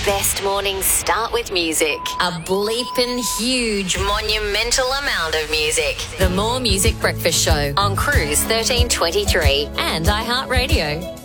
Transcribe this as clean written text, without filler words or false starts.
best mornings start with music. A bleeping huge, monumental amount of music. The More Music Breakfast Show on Cruise 1323 and iHeartRadio.